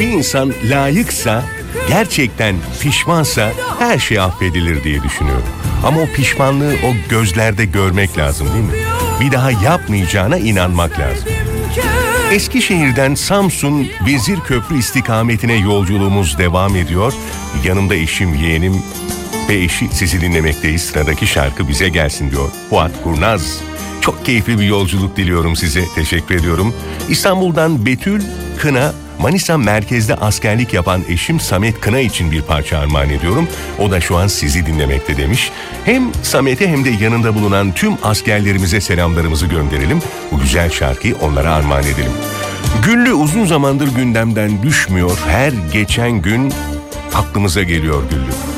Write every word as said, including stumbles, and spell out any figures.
bir insan layıksa, gerçekten pişmansa her şey affedilir diye düşünüyorum. Ama o pişmanlığı o gözlerde görmek lazım değil mi? Bir daha yapmayacağına inanmak lazım. Eskişehir'den Samsun Vezirköprü istikametine yolculuğumuz devam ediyor. Yanımda eşim, yeğenim ve eşi sizi dinlemekteyiz. Sıradaki şarkı bize gelsin diyor Fuat Kurnaz. Çok keyifli bir yolculuk diliyorum size. Teşekkür ediyorum. İstanbul'dan Betül Kına, Manisa merkezde askerlik yapan eşim Samet Kına için bir parça armağan ediyorum. O da şu an sizi dinlemekte demiş. Hem Samet'e hem de yanında bulunan tüm askerlerimize selamlarımızı gönderelim. Bu güzel şarkıyı onlara armağan edelim. Güllü uzun zamandır gündemden düşmüyor. Her geçen gün aklımıza geliyor Güllü.